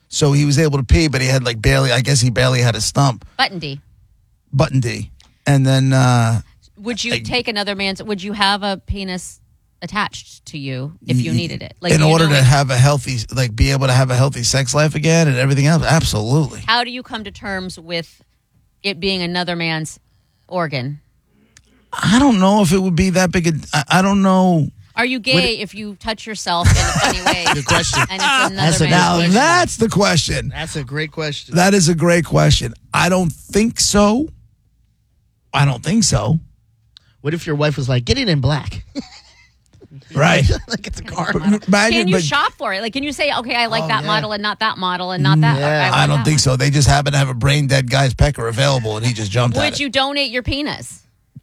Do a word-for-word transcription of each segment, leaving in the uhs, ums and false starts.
So he was able to pee, but he had like barely, I guess he barely had a stump. Button D. Button D. And then... Uh, would you I, take another man's... Would you have a penis attached to you if you needed it? Like, in order you know to it, have a healthy... Like, be able to have a healthy sex life again and everything else? Absolutely. How do you come to terms with it being another man's organ? I don't know if it would be that big a... I, I don't know... Are you gay it, if you touch yourself in a funny way? Good question. And it's another that's man's now organ? that's the question. That's a great question. That is a great question. I don't think so. I don't think so. What if your wife was like, get it in black? Right. Like it's a car. Imagine, Can you but, shop for it? Like, can you say, okay, I like Oh, that yeah. model and not that model and not that? Yeah. I, I don't that think one. so. They just happen to have a brain dead guy's pecker available, and he just jumped at Would it. you donate your penis?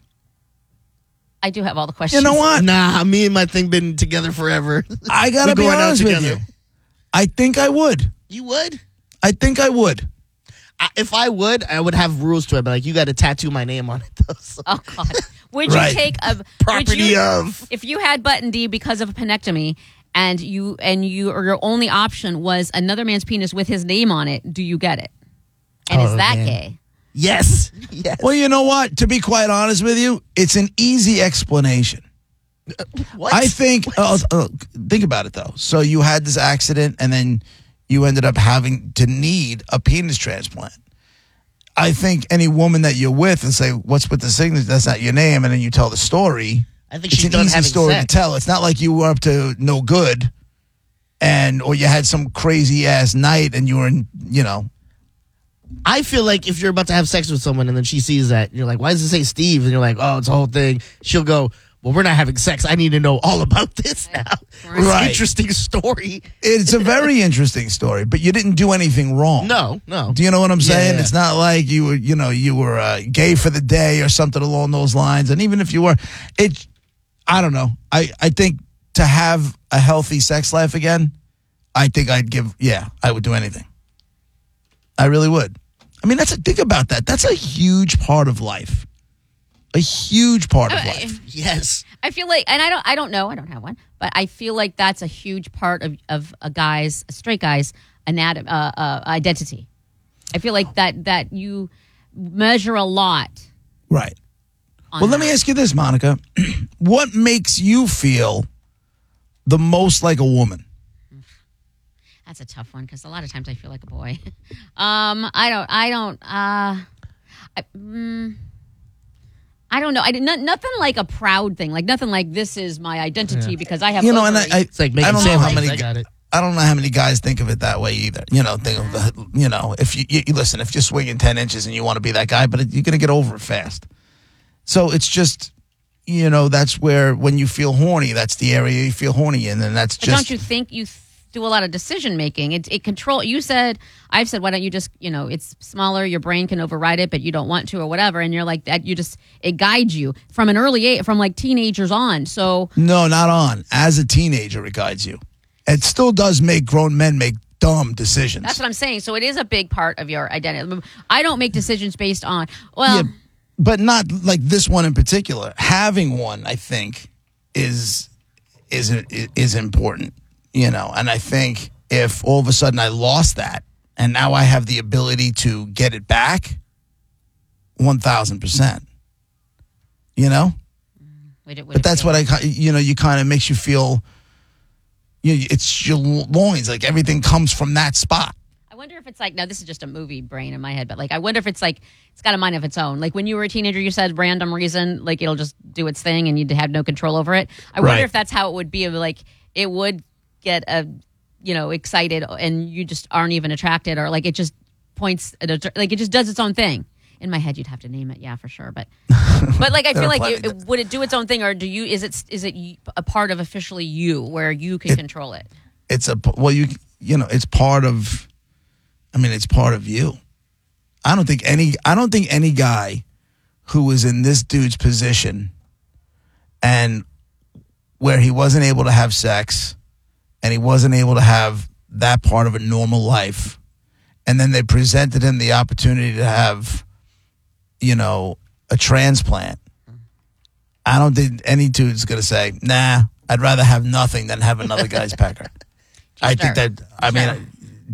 I do have all the questions. You know what? Nah, me and my thing been together forever. I gotta We be going out honest with together. you. I think I would. You would? I think I would. I, if I would, I would have rules to it. But like, you got to tattoo my name on it, though. So. Oh God! Would Right. you take a Property would you, of. if you had button D because of a penectomy, and you and you or your only option was another man's penis with his name on it? Do you get it? And Oh, is that man. gay? Yes. Yes. Well, you know what? To be quite honest with you, it's an easy explanation. What? I think. Uh, uh, think about it though. So you had this accident, and then you ended up having to need a penis transplant. I think any woman that you're with and say, "What's with the signature? That's not your name," and then you tell the story. I think It's she's an done easy having story sex. to tell. It's not like you were up to no good, and or you had some crazy ass night, and you were in, you know. I feel like if you're about to have sex with someone and then she sees that, and you're like, why does it say Steve? And you're like, oh, it's a whole thing. She'll go, well, we're not having sex. I need to know all about this now. It's Right. an interesting story. It's a very interesting story, but you didn't do anything wrong. No, no. Do you know what I'm saying? Yeah. It's not like you were, you know, you were uh, gay for the day or something along those lines. And even if you were, it, I don't know. I, I think to have a healthy sex life again, I think I'd give, yeah, I would do anything. I really would. I mean, that's a, think about that. That's a huge part of life. A huge part of I- life. Yes. I feel like, and I don't, I don't know, I don't have one, but I feel like that's a huge part of of a guy's, a straight guy's anatom, uh, uh, identity. I feel like that that you measure a lot. Right. On Well, let that. me ask you this, Monica. What makes you feel the most like a woman? That's a tough one because a lot of times I feel like a boy. um, I don't, I don't, uh, I, mm, I don't know. I did not, nothing like a proud thing. Like nothing like this is my identity because I have. You know, and I, ovaries. I, It's like I making don't know how sandwiches. many. I got it. I don't know how many guys think of it that way either. You know, think of the, you know, if you, you, you listen, if you're swinging ten inches and you want to be that guy, but you're going to get over it fast. So it's just, you know, that's where when you feel horny, that's the area you feel horny in, and that's But just. don't you think you th- do a lot of decision making? It, it control. You said, I've said, why don't you just, you know, it's smaller, your brain can override it, but you don't want to or whatever. And you're like that. You just, it guides you from an early age, from like teenagers on. So No, not on. As a teenager, it guides you. It still does make grown men make dumb decisions. that's what I'm saying. So it is a big part of your identity. I don't make decisions based on, well, Yeah, but not like this one in particular. Having one, I think, is is is important, you know. And I think if all of a sudden I lost that, and now I have the ability to get it back, one thousand percent. You know, would it- would but it that's feel- what I, ki- you know, you kind of makes you feel. You, it's your loins, like everything comes from that spot. I wonder if it's like, now this is just a movie brain in my head, but like, I wonder if it's like, it's got a mind of its own. Like when you were a teenager, you said random reason, like it'll just do its thing and you'd have no control over it. I Right. wonder if that's how it would be. Like it would get a, you know, excited and you just aren't even attracted, or like it just points at a, like it just does its own thing. In my head, you'd have to name it, yeah, for sure. But, but like, I There feel are like it, plenty it- would it do its own thing, or do you? Is it is it a part of officially you, where you can control it? It's a well, you you know, it's part of. I mean, it's part of you. I don't think any. I don't think any guy who was in this dude's position and where he wasn't able to have sex and he wasn't able to have that part of a normal life, and then they presented him the opportunity to have, you know, a transplant. I don't think any dude's gonna say, "Nah, I'd rather have nothing than have another guy's pecker." I think Sure. that. I Sure. mean,